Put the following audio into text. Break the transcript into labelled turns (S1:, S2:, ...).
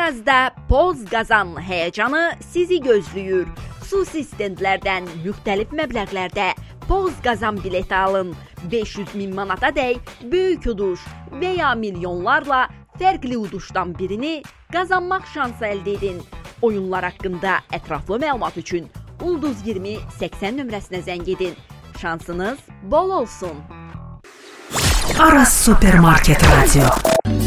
S1: Yazda Poz qazan həyəcanı sizi gözləyir. Xüsusi stendlərdən müxtəlif məbləğlərdə Poz qazan bileti alın. 500.000 manatadək böyük uduş və ya milyonlarla fərqli uduşdan birini qazanmaq şansı əldə edin. Oyunlar haqqında ətraflı məlumat üçün Ulduz 20 80 nömrəsinə zəng edin. Şansınız bol olsun.
S2: Aras Supermarket Radio.